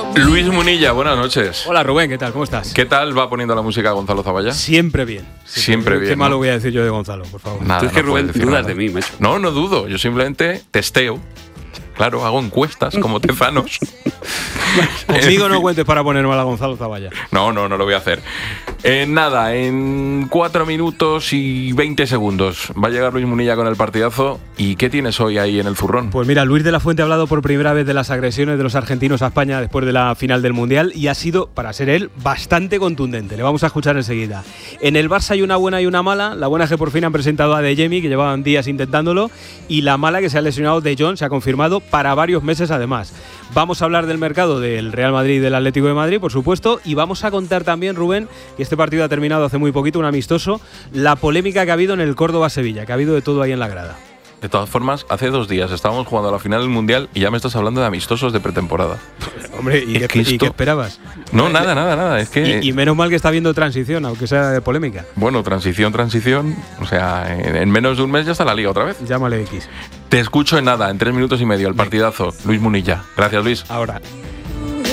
Luis Munilla, buenas noches. Hola Rubén, ¿qué tal? ¿Cómo estás? ¿Qué tal va poniendo la música Gonzalo Zavalla? Siempre bien. Siempre bien. Qué malo ¿no? voy a decir yo de Gonzalo, por favor. Nada, Tú es que no Rubén puedes decir dudas nada. de mí, macho. No dudo. Yo simplemente testeo. Claro, hago encuestas como Tezanos. Conmigo no cuentes para poner mal a Gonzalo Zavalla. No lo voy a hacer. Nada, en 4 minutos y 20 segundos va a llegar Luis Munilla con el partidazo. ¿Y qué tienes hoy ahí en el zurrón? Pues mira, Luis de la Fuente ha hablado por primera vez de las agresiones de los argentinos a España después de la final del Mundial y ha sido, para ser él, bastante contundente. Le vamos a escuchar enseguida. En el Barça hay una buena y una mala. La buena es que por fin han presentado a Adeyemi, que llevaban días intentándolo, y la mala que se ha lesionado De Jong, se ha confirmado para varios meses además. Vamos a hablar del mercado del Real Madrid y del Atlético de Madrid, por supuesto, y vamos a contar también, Rubén, que este partido ha terminado hace muy poquito, un amistoso, la polémica que ha habido en el Córdoba-Sevilla, que ha habido de todo ahí en la grada. De todas formas, hace 2 días estábamos jugando a la final del Mundial y ya me estás hablando de amistosos de pretemporada. Hombre, ¿y qué esperabas? No, nada. Es que Y menos mal que está habiendo transición, aunque sea de polémica. bueno, transición. O sea, en menos de un mes ya está la liga otra vez. Llámale X. Te escucho en nada, en 3 minutos y medio, el partidazo. Luis Munilla. Gracias, Luis. Ahora.